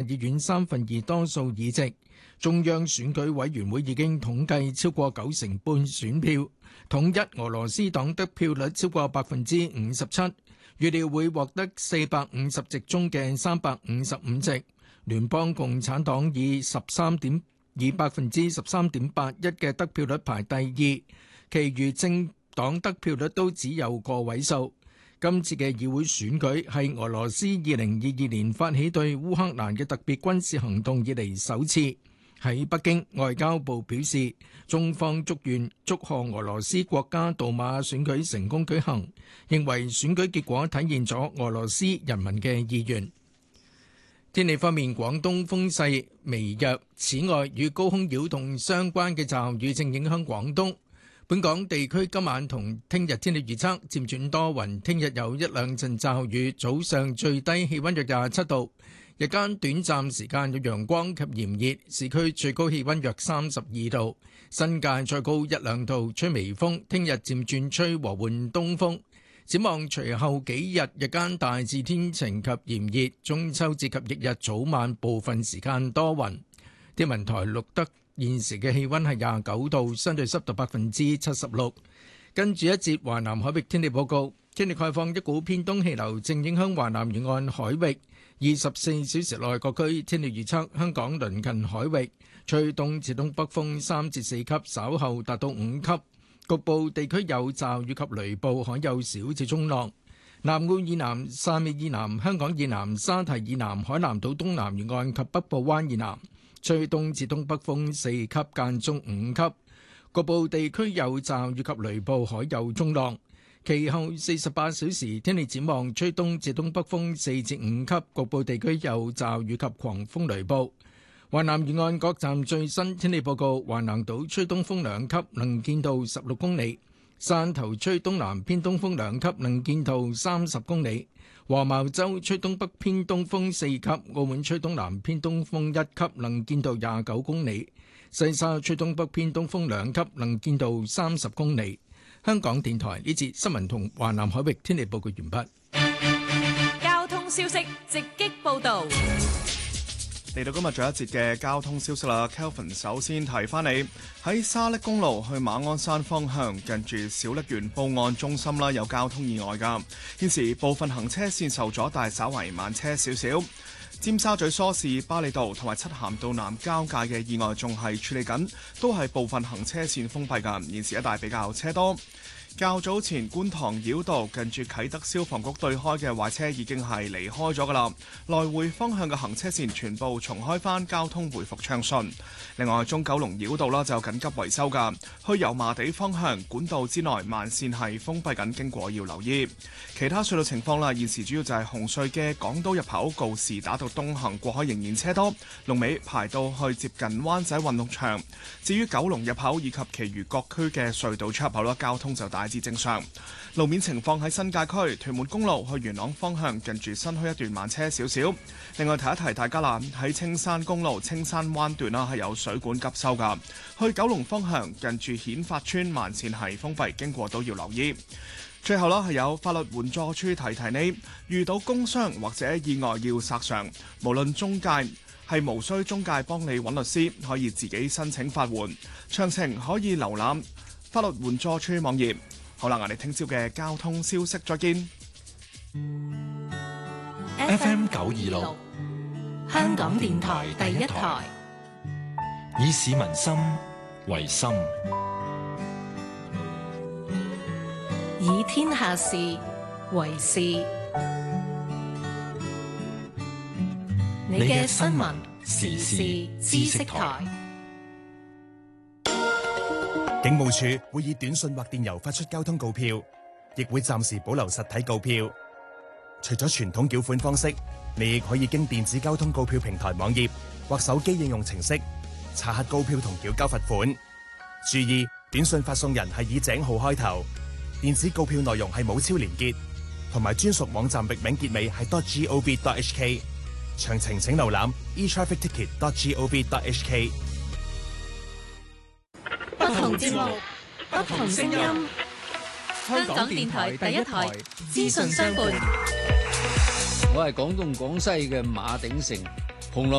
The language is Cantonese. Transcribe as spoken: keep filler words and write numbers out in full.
議院三分二多數議席。中央選舉委員會已經統計超過九成半選票，統一俄羅斯黨得票率超過百分之五十七，預料會獲得四百五十席中嘅三百五十五席。聯邦共產黨以十三點以百分之十三點八一嘅得票率排第二，其餘政黨得票率都只有個位數。今次嘅議會選舉係俄羅斯二零二二年發起對烏克蘭嘅特別軍事行動以嚟首次。喺北京，外交部表示，中方祝願祝賀俄羅斯國家杜馬選舉成功舉行，認為選舉結果體現咗俄羅斯人民嘅意願。天氣方面，廣東風勢微弱，此外與高空擾動相關嘅驟雨正影響廣東。本港地區今晚同聽日天氣預測漸轉多雲，聽日有一兩陣驟雨，早上最低氣溫約廿七度。日間短暫時間有陽光及炎熱，市區最高氣溫約三十二度，新界再高一兩度，吹微風。聽日漸轉吹和緩東風。展望隨後幾日，日間大致天晴及炎熱，中秋節及翌日早晚部分時間多雲。天文台錄得現時嘅氣溫係廿九度，相對濕度百分之七十六。跟住一節華南海域天氣報告，天氣概況，一股偏東氣流正影響華南沿岸海域。二十四小時內各區天氣預測：香港鄰近海域吹東至東北風三至四級，稍後達到五級。局部地區有驟雨及雷暴，海有小至中浪。南澳以南、汕尾以南、香港以南、沙堤以南、海南島東南沿岸及北部灣以南吹東至東北風四級，間中五級。局部地區有驟雨及雷暴，海有中浪。其後四十八小時天氣展望，吹東至東北風四至五級，局部地區有驟雨及狂風雷暴。華南沿岸各站最新天氣報告：華南島吹東風兩級，能見度十六公里；汕頭吹東南偏東風兩級，能見度三十公里；黃茅洲吹東北偏東風四級；澳門吹東南偏東風一級，能見度廿九公里；西沙吹東北偏東風兩級，能見度三十公里。香港電台呢節新聞同華南海域天氣報告完畢。 交通消息直擊報道。 嚟到今日最後一節嘅交通消息啦 ，Kelvin 首先提翻你喺沙瀝公路去馬鞍山方向，近住小瀝源報案中心啦，有交通意外㗎。現時部分行車線受阻，但係稍為慢車少少。尖沙咀梳士巴利道同埋漆咸道南交界嘅意外仲係處理緊，都係部分行車線封閉㗎。現時一帶比較車多。較早前觀塘繞道近住啟德消防局對開嘅壞車已經係離開咗㗎啦，來回方向嘅行車線全部重開返，交通回復暢順。另外中九龍繞道啦就緊急維修㗎，去油麻地方向管道之內慢線係封閉緊，經過要留意。其他隧道情況啦，現時主要就係紅隧嘅港島入口告士打道東行過海仍然車多，龍尾排到去接近灣仔運動場。至於九龍入口以及其餘各區嘅隧道出入口啦，交通就大致正常。路面情況喺新界區屯門公路去元朗方向，近住新墟一段慢車少少。另外提一提大家啦，喺青山公路青山灣段啦係有水管急修噶，去九龍方向近住顯發村慢線係封閉，經過都要留意。最後啦，係有法律援助處提提你，遇到工傷或者意外要索償，無論中介係無需中介幫你揾律師，可以自己申請法援。詳情可以瀏覽法律援助處網頁。好啦，我哋聽朝嘅交通消息再見。 F M 九二六，香港電台第一台，以市民心為心， 以天下事為事。你嘅新聞時事知識台。 警務處會以短信或電郵發出交通告票，亦會暫時保留實體告票。除咗傳統繳款方式，你亦可以經電子交通告票平台網頁或手機應用程式查核告票同繳交罰款。注意，短信發送人係以井號開頭，電子告票內容係冇超連結，同埋專屬網站域名結尾係 .gov.hk。詳情請瀏覽 e-trafficticket.gov.hk。 不同節目，不同聲音。香港電台第一台資訊相伴。 我係廣東廣西嘅馬鼎盛，紅